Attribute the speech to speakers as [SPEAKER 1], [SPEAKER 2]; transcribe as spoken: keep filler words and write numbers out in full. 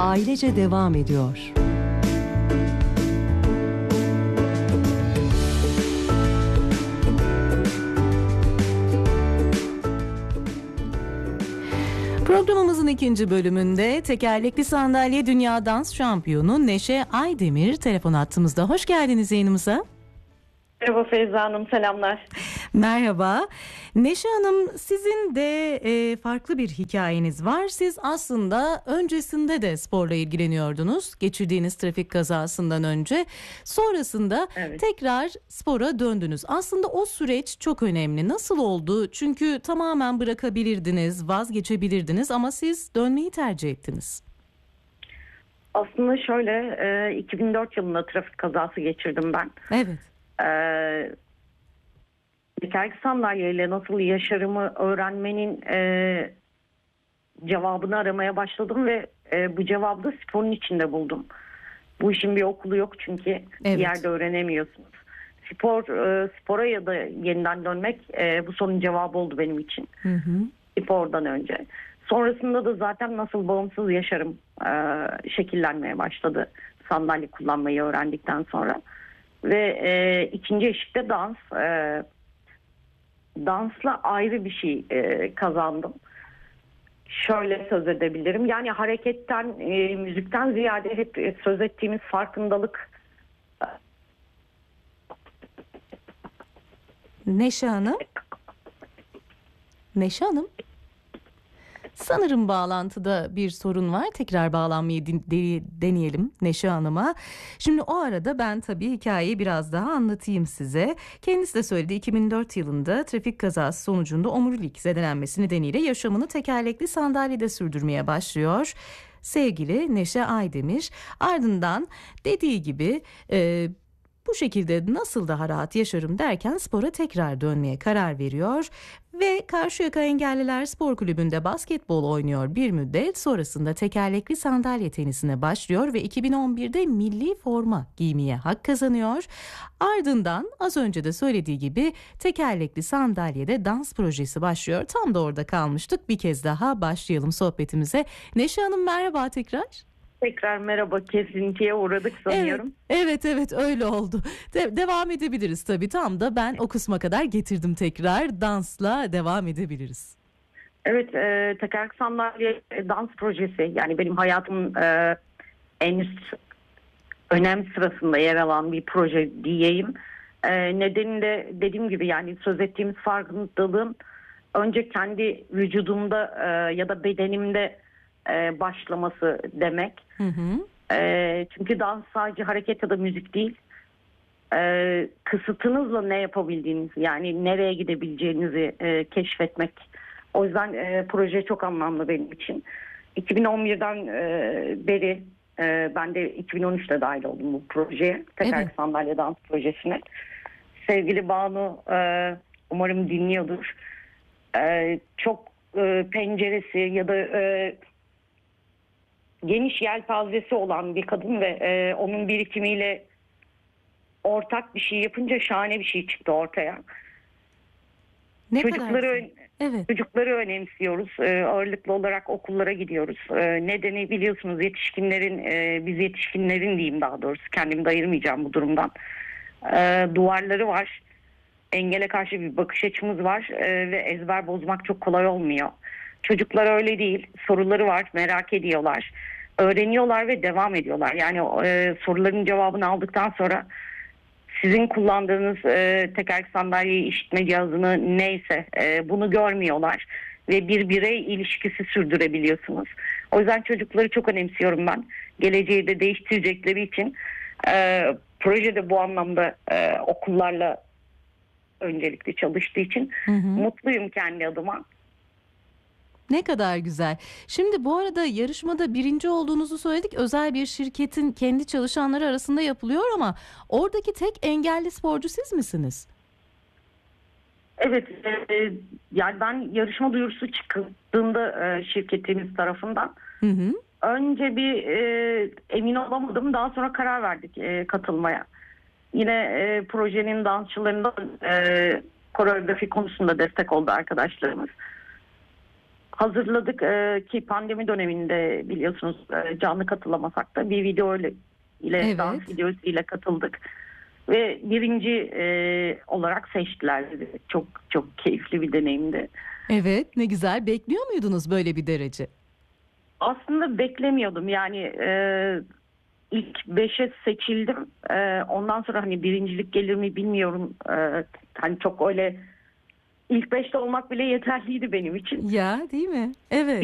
[SPEAKER 1] ailece devam ediyor. Programımızın ikinci bölümünde tekerlekli sandalye dünya dans şampiyonu Neşe Aydemir telefon hattımızda. Hoş geldiniz yayınımıza.
[SPEAKER 2] Merhaba Feyza Hanım, selamlar.
[SPEAKER 1] Merhaba. Neşe Hanım, sizin de e, farklı bir hikayeniz var. Siz aslında öncesinde de sporla ilgileniyordunuz. Geçirdiğiniz trafik kazasından önce. Sonrasında evet. tekrar spora döndünüz. Aslında o süreç çok önemli. Nasıl oldu? Çünkü tamamen bırakabilirdiniz, vazgeçebilirdiniz ama siz dönmeyi tercih ettiniz.
[SPEAKER 2] Aslında şöyle, iki bin dört yılında trafik kazası geçirdim ben.
[SPEAKER 1] Evet.
[SPEAKER 2] Ee, tekerlekli sandalyeyle nasıl yaşarımı öğrenmenin e, cevabını aramaya başladım ve e, bu cevabı da sporun içinde buldum. Bu işin bir okulu yok çünkü evet. bir yerde öğrenemiyorsunuz. Spor, e, spora ya da yeniden dönmek e, bu sorunun cevabı oldu benim için. Hı hı. Spordan önce. Sonrasında da zaten nasıl bağımsız yaşarım e, şekillenmeye başladı sandalye kullanmayı öğrendikten sonra. Ve e, ikinci eşikte dans. E, dansla ayrı bir şey e, kazandım. Şöyle söz edebilirim. Yani hareketten, e, müzikten ziyade hep e, söz ettiğimiz farkındalık.
[SPEAKER 1] Neşe Hanım. Neşe Hanım. Sanırım bağlantıda bir sorun var. Tekrar bağlanmayı deneyelim Neşe Hanım'a. Şimdi o arada ben tabii hikayeyi biraz daha anlatayım size. Kendisi de söyledi, iki bin dört yılında trafik kazası sonucunda omurilik zedelenmesi nedeniyle yaşamını tekerlekli sandalyede sürdürmeye başlıyor. Sevgili Neşe Aydemir, ardından dediği gibi e, bu şekilde nasıl daha rahat yaşarım derken spora tekrar dönmeye karar veriyor ve Karşıyaka Engelliler Spor Kulübü'nde basketbol oynuyor bir müddet. Sonrasında tekerlekli sandalye tenisine başlıyor ve iki bin on birde milli forma giymeye hak kazanıyor. Ardından az önce de söylediği gibi tekerlekli sandalyede dans projesi başlıyor. Tam da orada kalmıştık. Bir kez daha başlayalım sohbetimize. Neşe Hanım, merhaba tekrar.
[SPEAKER 2] Tekrar merhaba, kesintiye uğradık sanıyorum.
[SPEAKER 1] Evet, evet, evet öyle oldu. De- devam edebiliriz tabii. Tam da ben o kısma kadar getirdim tekrar. Dansla devam edebiliriz.
[SPEAKER 2] Evet, e, tekerlekli sandalye dans projesi. Yani benim hayatımın e, en üst önem sırasında yer alan bir proje diyeyim. E, nedeni de dediğim gibi yani söz ettiğimiz farkındalığın önce kendi vücudumda e, ya da bedenimde e, başlaması demek. Hı hı. E, çünkü dans sadece hareket ya da müzik değil. E, kısıtınızla ne yapabildiğiniz, yani nereye gidebileceğinizi e, keşfetmek. O yüzden e, proje çok anlamlı benim için. iki bin on birden e, beri e, ben de iki bin on üçte dahil oldum bu projeye. Tekerlekli evet. sandalye dans projesine. Sevgili Banu e, umarım dinliyordur. E, çok e, penceresi ya da e, geniş yelpazesi olan bir kadın ve e, onun birikimiyle ortak bir şey yapınca şahane bir şey çıktı ortaya. Ne çocukları evet. çocukları önemsiyoruz. E, ağırlıklı olarak okullara gidiyoruz. E, nedeni biliyorsunuz yetişkinlerin, e, biz yetişkinlerin diyeyim daha doğrusu, kendimi de ayırmayacağım bu durumdan. E, duvarları var. Engele karşı bir bakış açımız var e, ve ezber bozmak çok kolay olmuyor. Çocuklar öyle değil. Soruları var, merak ediyorlar. Öğreniyorlar ve devam ediyorlar. Yani e, soruların cevabını aldıktan sonra sizin kullandığınız e, tekerlekli sandalyeyi, işitme cihazını neyse e, bunu görmüyorlar. Ve bir birey ilişkisi sürdürebiliyorsunuz. O yüzden çocukları çok önemsiyorum ben. Geleceği de değiştirecekleri için e, projede bu anlamda e, okullarla öncelikli çalıştığı için hı hı. mutluyum kendi adıma.
[SPEAKER 1] Ne kadar güzel. Şimdi bu arada yarışmada birinci olduğunuzu söyledik. Özel bir şirketin kendi çalışanları arasında yapılıyor ama oradaki tek engelli sporcu siz misiniz?
[SPEAKER 2] Evet. E, yani ben yarışma duyurusu çıktığında e, şirketimiz tarafından hı hı. önce bir e, emin olamadım. Daha sonra karar verdik e, katılmaya. Yine e, projenin dansçılarından e, koreografi konusunda destek oldu arkadaşlarımız. hazırladık e, ki pandemi döneminde biliyorsunuz e, canlı katılamasak da bir video ile, ile
[SPEAKER 1] Evet.
[SPEAKER 2] dans videosu ile katıldık. Ve birinci e, olarak seçtiler. Çok çok keyifli bir deneyimdi.
[SPEAKER 1] Evet, ne güzel. Bekliyor muydunuz böyle bir derece?
[SPEAKER 2] Aslında beklemiyordum. Yani e, ilk beşe seçildim. E, ondan sonra hani birincilik gelir mi bilmiyorum. E, hani çok öyle ilk beşte olmak bile yeterliydi benim için.
[SPEAKER 1] Ya, değil mi? Evet.